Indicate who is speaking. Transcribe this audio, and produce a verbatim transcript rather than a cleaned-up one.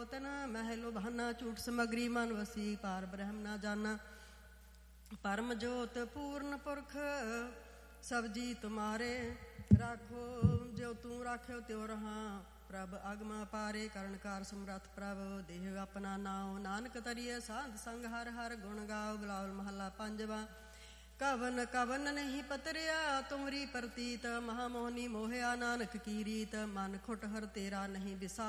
Speaker 1: बर्तन मह लुभाना, झूठ समगरी मन वसी पार ब्रह्म ना जाना। परम जोत पूर्ण पुरख सब जी तुम्हारे, राखो जो तू राख्यो त्यो रहा। प्रभ अगम पारे करणकार समरथ प्रभ, देह अपना नाओ नानक तरिए साध संग हर हर गुण गाओ। बिलावल महला पंजवा। कवन कवन नहीं पतरिया तुमरी प्रतीत, महामोहनी मोहया नानक की रीत। मन खुट हर तेरा नहीं विसा